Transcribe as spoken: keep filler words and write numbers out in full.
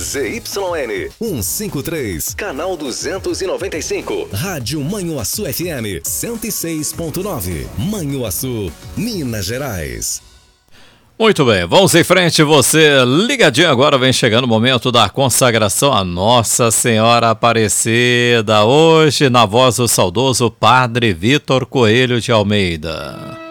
Z Y N cento e cinquenta e três, canal duzentos e noventa e cinco. Rádio Manhuaçu F M cento e seis ponto nove. Manhuaçu, Minas Gerais. Muito bem, vamos em frente, você ligadinho agora, vem chegando o momento da consagração a Nossa Senhora Aparecida, hoje na voz do saudoso Padre Vitor Coelho de Almeida.